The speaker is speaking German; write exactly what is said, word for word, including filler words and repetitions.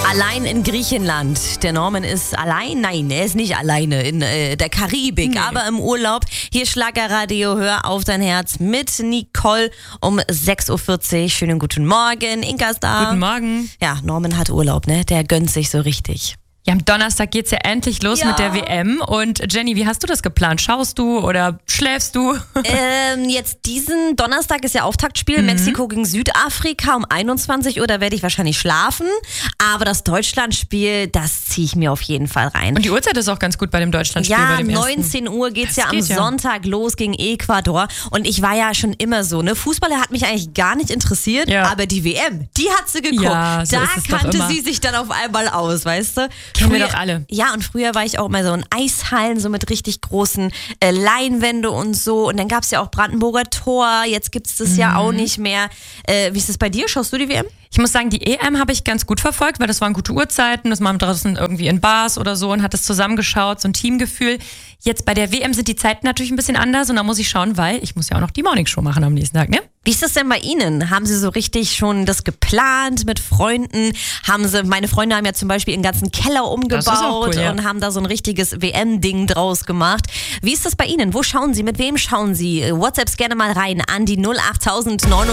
Allein in Griechenland. Der Norman ist allein? Nein, er ist nicht alleine in äh, der Karibik, nee. aber im Urlaub. Hier Schlagerradio, hör auf dein Herz mit Nicole um sechs Uhr vierzig. Schönen guten Morgen, Inka ist da. Guten Morgen. Ja, Norman hat Urlaub, ne? Der gönnt sich so richtig. Ja, am Donnerstag geht's ja endlich los Ja. mit der W M. Und Jenny, wie hast du das geplant? Schaust du oder schläfst du? Ähm, jetzt diesen Donnerstag ist ja Auftaktspiel, mhm. Mexiko gegen Südafrika um einundzwanzig Uhr, da werde ich wahrscheinlich schlafen. Aber das Deutschlandspiel, das ziehe ich mir auf jeden Fall rein. Und die Uhrzeit ist auch ganz gut bei dem Deutschlandspiel. Ja, bei dem neunzehn Uhr geht's das ja geht am ja. Sonntag los gegen Ecuador. Und ich war ja schon immer so, ne? Fußballer hat mich eigentlich gar nicht interessiert, Ja. aber die W M, die hat sie geguckt. Ja, so da ist es doch kannte immer. sie sich dann auf einmal aus, weißt du? Kennen wir Früher- doch alle. Ja, und früher war ich auch immer so in Eishallen, so mit richtig großen äh, Leinwände und so. Und dann gab's ja auch Brandenburger Tor, jetzt gibt's das Mhm. ja auch nicht mehr. Äh, wie ist es bei dir? Schaust du die W M? Ich muss sagen, die E M habe ich ganz gut verfolgt, weil das waren gute Uhrzeiten, das war draußen irgendwie in Bars oder so und hat das zusammengeschaut, so ein Teamgefühl. Jetzt bei der W M sind die Zeiten natürlich ein bisschen anders und da muss ich schauen, weil ich muss ja auch noch die Morningshow machen am nächsten Tag, ne? Wie ist das denn bei Ihnen? Haben Sie so richtig schon das geplant mit Freunden? Haben Sie, meine Freunde haben ja zum Beispiel ihren ganzen Keller umgebaut Das ist auch cool, ja. und haben da so ein richtiges W M-Ding draus gemacht. Wie ist das bei Ihnen? Wo schauen Sie? Mit wem schauen Sie? WhatsApps gerne mal rein an die null acht neun